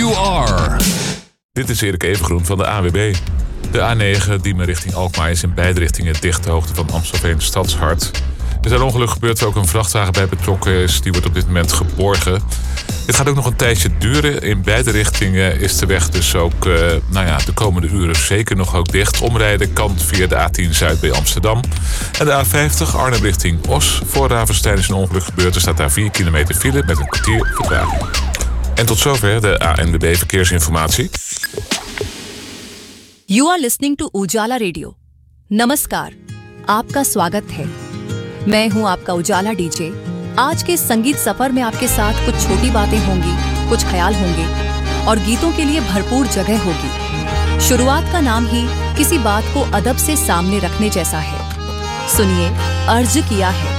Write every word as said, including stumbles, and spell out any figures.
you are. Dit is Erik Evengroen van de A N W B. De A negen Diemen richting Alkmaar is in beide richtingen dicht de hoogte van Amstelveen Stadshart. Er is een ongeluk gebeurd waar ook een vrachtwagen bij betrokken is. Die wordt op dit moment geborgen. Het gaat ook nog een tijdje duren. In beide richtingen is de weg dus ook uh, nou ja, de komende uren zeker nog ook dicht. Omrijden kan via de A tien Zuid bij Amsterdam. En de A vijftig Arnhem richting Os. Voor Ravenstein is een ongeluk gebeurd. Er staat daar vier kilometer file met een kwartier vertraging. En tot zover de A N W B verkeersinformatie. You are listening to उजाला रेडियो। नमस्कार, आपका स्वागत है। मैं हूं आपका उजाला डीजे। आज के संगीत सफर में आपके साथ कुछ छोटी बातें होंगी, कुछ ख्याल होंगे और गीतों के लिए भरपूर जगह होगी। शुरुआत का नाम ही किसी बात को अदब से सामने रखने जैसा है। सुनिए, अर्ज किया है।